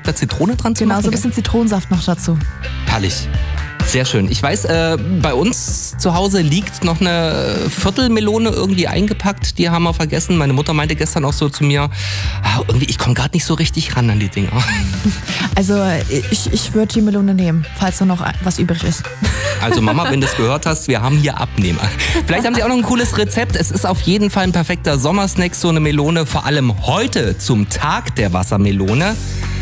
da Zitrone dran zu Genau, machen? so ein bisschen Zitronensaft noch dazu. Herrlich. Sehr schön. Ich weiß, bei uns zu Hause liegt noch eine Viertelmelone irgendwie eingepackt. Die haben wir vergessen. Meine Mutter meinte gestern auch so zu mir, irgendwie, ich komme gerade nicht so richtig ran an die Dinger. Also ich würde die Melone nehmen, falls da noch was übrig ist. Also Mama, wenn du es gehört hast, wir haben hier Abnehmer. Vielleicht haben Sie auch noch ein cooles Rezept. Es ist auf jeden Fall ein perfekter Sommersnack, so eine Melone. Vor allem heute zum Tag der Wassermelone.